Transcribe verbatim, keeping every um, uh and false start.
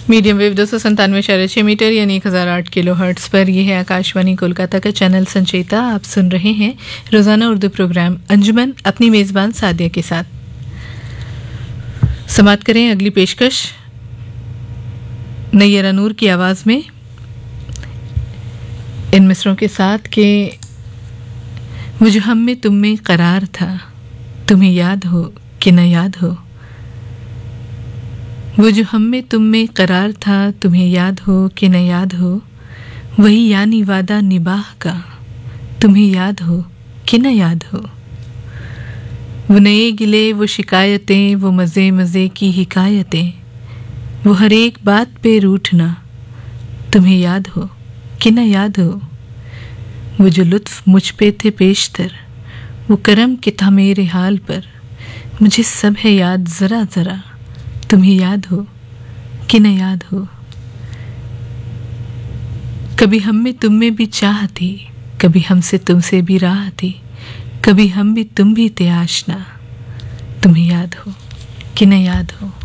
Medium wave दो सौ संतानवे शहर छः मीटर यानी एक हज़ार आठ किलो हर्ट्स पर। यह है आकाशवाणी कोलकाता का चैनल संचेता। आप सुन रहे हैं रोज़ाना उर्दू प्रोग्राम अंजुमन अपनी मेज़बान सादिया के साथ। समाप्त करें अगली पेशकश नैयर नूर की आवाज़ में इन मिसरों के साथ के वो जो हम में तुम में करार था, तुम्हें याद हो कि न याद हो। वो जो हम में तुम में करार था, तुम्हें याद हो कि न याद हो। वही यानी वादा निबाह का, तुम्हें याद हो कि न याद हो। वो नए गिले, वो शिकायतें, वो मज़े मज़े की हिकायतें, वो हर एक बात पे रूठना, तुम्हें याद हो कि न याद हो। वो जो लुत्फ़ मुझ पे थे पेशतर, वो करम कि था मेरे हाल पर। मुझे सब है याद ज़रा ज़रा, तुम्हें याद हो कि न याद हो। कभी हम में तुम में भी चाह थी, कभी हमसे तुमसे भी राह थी, कभी हम भी तुम भी थे आशना, तुम्हें याद हो कि न याद हो।